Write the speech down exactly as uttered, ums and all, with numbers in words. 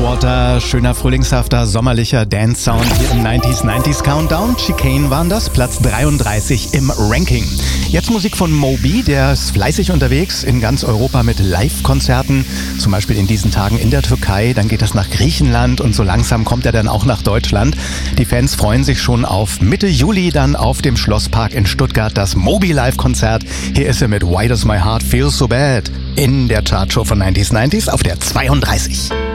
Underwater, schöner, frühlingshafter, sommerlicher Dance-Sound hier im neunziger neunzig Countdown. Chicane waren das, Platz dreiunddreißig im Ranking. Jetzt Musik von Moby, der ist fleißig unterwegs in ganz Europa mit Live-Konzerten, zum Beispiel in diesen Tagen in der Türkei, dann geht das nach Griechenland und so langsam kommt er dann auch nach Deutschland. Die Fans freuen sich schon auf Mitte Juli dann auf dem Schlosspark in Stuttgart das Moby Live-Konzert. Hier ist er mit Why Does My Heart Feel So Bad in der Chartshow von neunziger neunzig auf der zweiunddreißig.